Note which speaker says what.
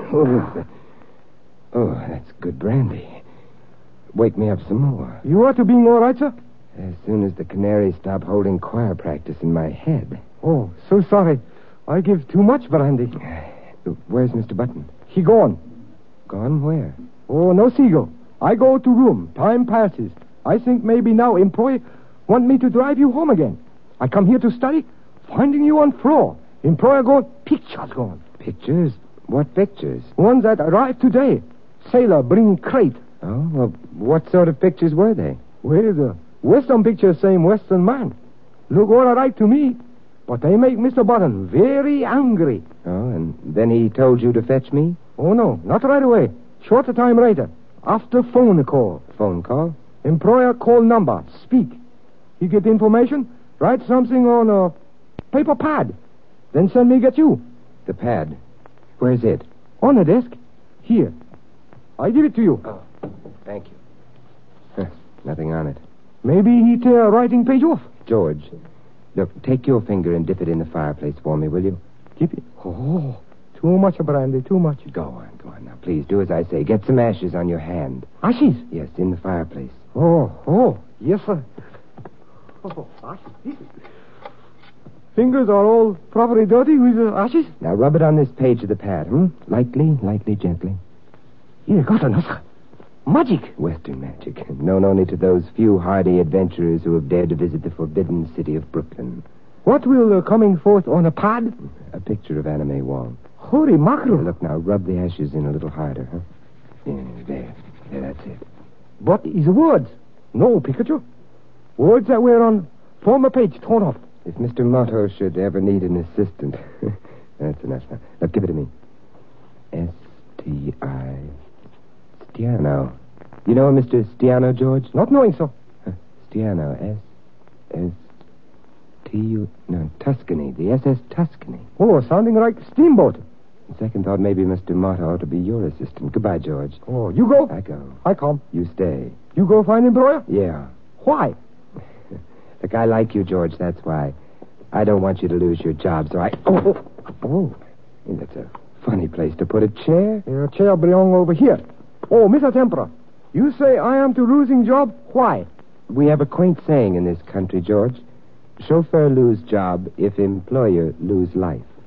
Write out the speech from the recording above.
Speaker 1: Oh, that's good brandy. Wake me up some more.
Speaker 2: You ought to be all right, sir?
Speaker 1: As soon as the canaries stop holding choir practice in my head.
Speaker 2: Oh, so sorry. I give too much brandy.
Speaker 1: Where's Mr. Button?
Speaker 2: He gone.
Speaker 1: Gone where?
Speaker 2: Oh, no, Siegel. I go to room. Time passes. I think maybe now employee want me to drive you home again. I come here to study. Finding you on floor. Employer gone. Pictures gone.
Speaker 1: Pictures? What pictures?
Speaker 2: One that arrived today. Sailor bring crate.
Speaker 1: Oh, well, what sort of pictures were they?
Speaker 2: Well, the Western picture same Western man. Look all right to me. But they make Mr. Button very angry.
Speaker 1: Oh, and then he told you to fetch me?
Speaker 2: Oh, no, not right away. Shorter time later. After phone call.
Speaker 1: Phone call?
Speaker 2: Employer call number. Speak. He get information, write something on a paper pad. Then send me get you.
Speaker 1: The pad. Where's it?
Speaker 2: On the desk. Here. I give it to you.
Speaker 1: Oh, thank you. Nothing on it.
Speaker 2: Maybe he tear writing page off.
Speaker 1: George, look, take your finger and dip it in the fireplace for me, will you?
Speaker 2: Dip it? Oh, too much brandy, too much.
Speaker 1: Go on. Now, please, do as I say. Get some ashes on your hand.
Speaker 2: Ashes?
Speaker 1: Yes, in the fireplace.
Speaker 2: Oh, yes, sir. Oh, ashes. Fingers are all properly dirty with ashes.
Speaker 1: Now, rub it on this page of the pad, Lightly, gently.
Speaker 2: Here, got another. Magic.
Speaker 1: Western magic. Known only to those few hardy adventurers who have dared to visit the forbidden city of Brooklyn.
Speaker 2: What will coming forth on a pad?
Speaker 1: A picture of Anna May Wong.
Speaker 2: Holy mackerel.
Speaker 1: Look now, rub the ashes in a little harder, Yeah, there, that's it.
Speaker 2: What is words? No, Pikachu. Words that were on former page torn off.
Speaker 1: If Mr. Motto should ever need an assistant. That's enough now. Now, give it to me. S-T-I... Stiano. You know Mr. Stiano, George?
Speaker 2: Not knowing so.
Speaker 1: Stiano. S-S-T-U... No, Tuscany. The SS Tuscany.
Speaker 2: Oh, sounding like steamboat.
Speaker 1: Second thought, maybe Mr. Motto ought to be your assistant. Goodbye, George.
Speaker 2: Oh, you go?
Speaker 1: I go.
Speaker 2: I come.
Speaker 1: You stay.
Speaker 2: You go find employer?
Speaker 1: Yeah.
Speaker 2: Why?
Speaker 1: Look, I like you, George, that's why. I don't want you to lose your job, so I... Oh. That's a funny place to put a chair.
Speaker 2: A chair belong over here. Oh, Mr. Tempera, you say I am to losing job? Why?
Speaker 1: We have a quaint saying in this country, George. Chauffeur lose job if employer lose life.